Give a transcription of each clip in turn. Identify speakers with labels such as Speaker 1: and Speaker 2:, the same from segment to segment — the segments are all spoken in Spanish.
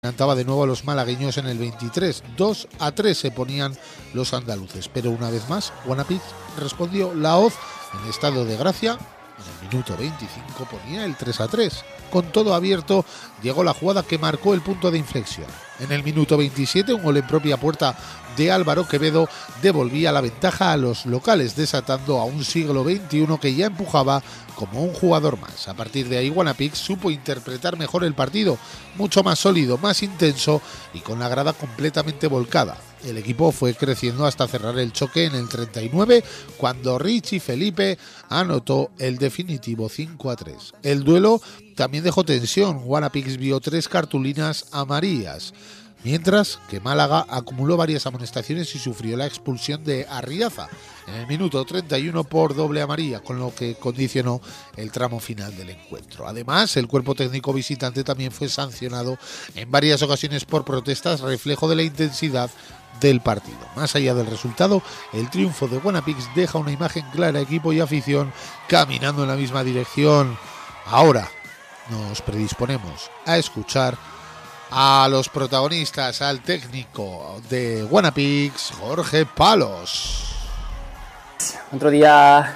Speaker 1: Adelantaba de nuevo a los malagueños en el 23, 2-3 se ponían los andaluces, pero una vez más Guanapix respondió. La hoz, en estado de gracia, en el minuto 25 ponía el 3-3. Con todo abierto llegó la jugada que marcó el punto de inflexión. En el minuto 27 un gol en propia puerta de Álvaro Quevedo devolvía la ventaja a los locales, desatando a un siglo XXI que ya empujaba como un jugador más. A partir de ahí Guanapix supo interpretar mejor el partido, mucho más sólido, más intenso y con la grada completamente volcada. El equipo fue creciendo hasta cerrar el choque en el 39, cuando Richie Felipe anotó el definitivo 5-3. El duelo también dejó tensión. Guanapix vio 3 cartulinas amarillas, mientras que Málaga acumuló varias amonestaciones y sufrió la expulsión de Arriaza en el minuto 31 por doble amarilla, con lo que condicionó el tramo final del encuentro. Además, el cuerpo técnico visitante también fue sancionado en varias ocasiones por protestas, reflejo de la intensidad del partido. Más allá del resultado, el triunfo de Guanapix deja una imagen clara, equipo y afición caminando en la misma dirección. Ahora nos predisponemos a escuchar a los protagonistas, al técnico de Guanapix, Jorge Palos.
Speaker 2: Otro día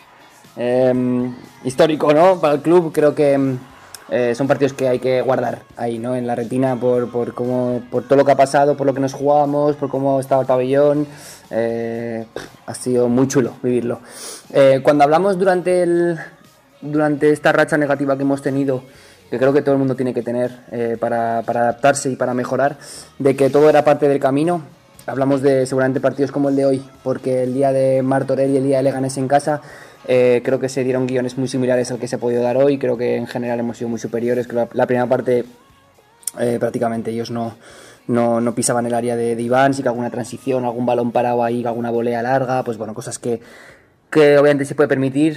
Speaker 2: histórico, ¿no?, para el club. Creo que son partidos que hay que guardar ahí, ¿no?, en la retina por todo lo que ha pasado, por lo que nos jugamos, por cómo estaba el pabellón. Ha sido muy chulo vivirlo. Cuando hablamos durante esta racha negativa que hemos tenido, que creo que todo el mundo tiene que tener para adaptarse y para mejorar, de que todo era parte del camino, hablamos de seguramente partidos como el de hoy, porque el día de Martorell y el día de Leganés en casa creo que se dieron guiones muy similares al que se ha podido dar hoy. Creo que en general hemos sido muy superiores. Creo que la primera parte prácticamente ellos no pisaban el área de Iván. Sí que alguna transición, algún balón parado ahí, alguna volea larga, pues bueno, cosas que obviamente se puede permitir,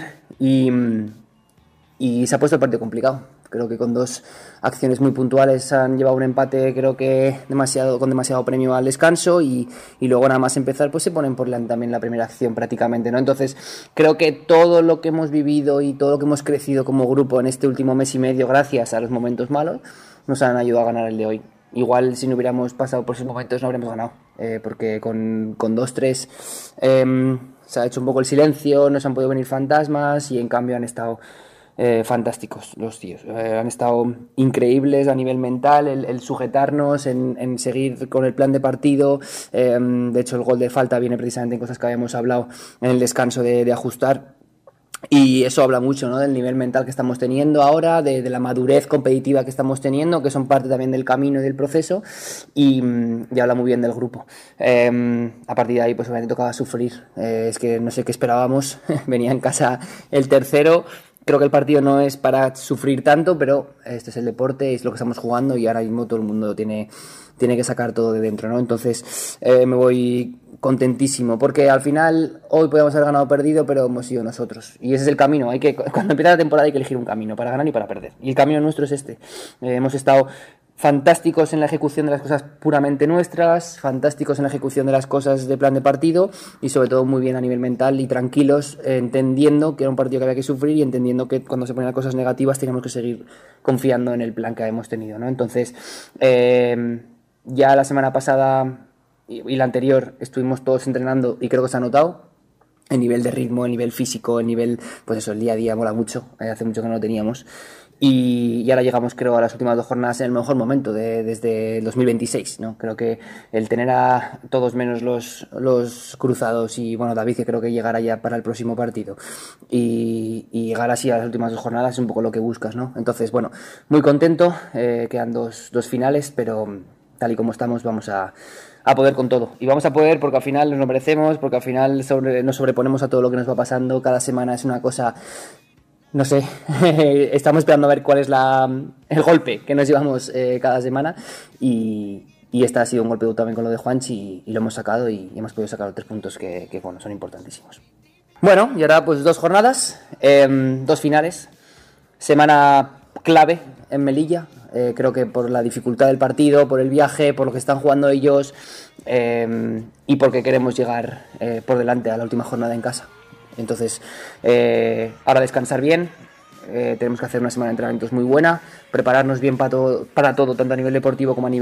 Speaker 2: y se ha puesto el partido complicado. Creo que con 2 acciones muy puntuales han llevado un empate, creo que con demasiado premio al descanso, y luego nada más empezar pues se ponen por delante también la primera acción prácticamente, ¿no? Entonces creo que todo lo que hemos vivido y todo lo que hemos crecido como grupo en este último mes y medio, gracias a los momentos malos, nos han ayudado a ganar el de hoy. Igual si no hubiéramos pasado por esos momentos no habríamos ganado, porque con 2-3 se ha hecho un poco el silencio, nos han podido venir fantasmas, y en cambio han estado fantásticos los tíos. Han estado increíbles a nivel mental, el sujetarnos, en seguir con el plan de partido. De hecho, el gol de falta viene precisamente en cosas que habíamos hablado en el descanso de ajustar. Y eso habla mucho, ¿no?, del nivel mental que estamos teniendo ahora, de la madurez competitiva que estamos teniendo, que son parte también del camino y del proceso, y habla muy bien del grupo. A partir de ahí, pues obviamente tocaba sufrir. Es que no sé qué esperábamos. Venía en casa el tercero. Creo que el partido no es para sufrir tanto, pero este es el deporte, es lo que estamos jugando, y ahora mismo todo el mundo tiene que sacar todo de dentro, ¿no? Entonces me voy contentísimo, porque al final hoy podíamos haber ganado o perdido, pero hemos sido nosotros, y ese es el camino. Cuando empieza la temporada hay que elegir un camino para ganar y para perder, y el camino nuestro es este. Hemos estado fantásticos en la ejecución de las cosas puramente nuestras, fantásticos en la ejecución de las cosas de plan de partido, y sobre todo muy bien a nivel mental y tranquilos, entendiendo que era un partido que había que sufrir, y entendiendo que cuando se ponían cosas negativas teníamos que seguir confiando en el plan que hemos tenido, ¿no? Entonces ya la semana pasada y la anterior estuvimos todos entrenando, y creo que se ha notado el nivel de ritmo, el nivel físico, el nivel, pues eso, el día a día mola mucho. Hace mucho que no lo teníamos. Y ahora llegamos, creo, a las últimas 2 jornadas en el mejor momento desde el 2026, ¿no? Creo que el tener a todos menos los cruzados, y bueno, David, que creo que llegará ya para el próximo partido, y llegar así a las últimas 2 jornadas es un poco lo que buscas, ¿no? Entonces, bueno, muy contento. Quedan dos finales, pero tal y como estamos vamos a poder con todo, y vamos a poder porque al final nos lo merecemos, porque al final nos sobreponemos a todo lo que nos va pasando. Cada semana es una cosa, no sé, estamos esperando a ver cuál es el golpe que nos llevamos cada semana, y este ha sido un golpe también con lo de Juanchi, y lo hemos sacado, y hemos podido sacar los 3 puntos que bueno, son importantísimos. Bueno, y ahora pues 2 jornadas, 2 finales, semana clave en Melilla. Creo que por la dificultad del partido, por el viaje, por lo que están jugando ellos, y porque queremos llegar por delante a la última jornada en casa. Entonces ahora descansar bien, tenemos que hacer una semana de entrenamientos muy buena, prepararnos bien para todo, tanto a nivel deportivo como a nivel